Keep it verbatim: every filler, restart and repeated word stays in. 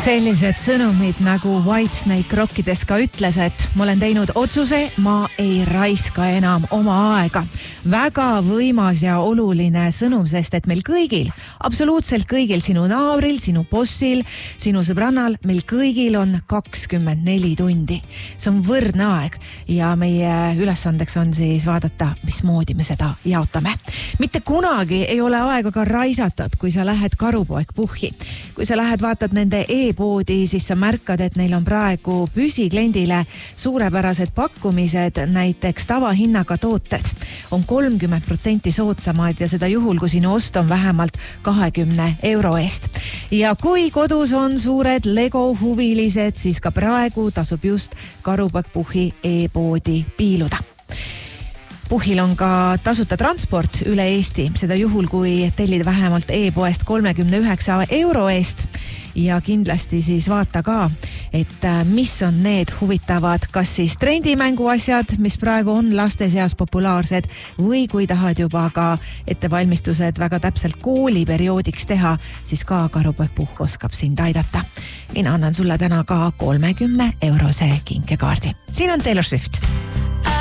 Sellised sõnumid nagu Whitesnake rockides ka ütles, et ma olen teinud otsuse, ma ei raiska enam oma aega. Väga võimas ja oluline sõnum, sest et meil kõigil, absoluutselt kõigil, sinu naabril, sinu bossil, sinu sõbrannal, meil kõigil on kakskümmend neli tundi. See on võrdne aeg ja meie ülesandeks on siis vaadata, mismoodi me seda jaotame. Mitte kunagi ei ole aega ka raisatud, kui sa lähed karupoeg puhhi. Kui sa lähed vaatad nende e-poodi, siis sa märkad, et neil on praegu püsikliendile suurepärased pakkumised, näiteks tavahinnaga tooted on kolmkümmend protsenti soodsamad ja seda juhul, kui sinu ost on vähemalt kahekümne euro eest. Ja kui kodus on suured Lego huvilised, siis ka praegu tasub just karupoeg puhhi e-poodi piiluda. Puhhil on ka tasuta transport üle Eesti, seda juhul, kui tellid vähemalt e-poest kolmekümne üheksa euro eest. Ja kindlasti siis vaata ka, et mis on need huvitavad, kas siis trendimängu asjad, mis praegu on laste seas populaarsed, või kui tahad juba ka ettevalmistused väga täpselt kooliperioodiks teha, siis ka karupoeg puhh oskab sind aidata. Mina annan sulle täna ka kolmekümne eurose kinkekaardi. Siin on Taylor Swift.